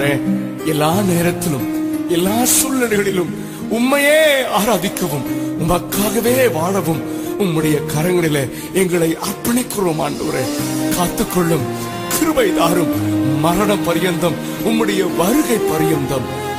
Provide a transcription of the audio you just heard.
ஆண்டவரே, எல்லா நேரத்திலும் எல்லா சூழ்நிலைகளிலும் உம்மையே ஆராதிக்கவும் உமக்காகவே வாழவும் உம்முடைய கரங்களிலே எங்களை அர்ப்பணிக்கிறோம் ஆண்டவரே. காத்துக்கொள்ளும், கிருபை தாரும், மரண பரியந்தம் உம்முடைய வருகை பரியந்தம்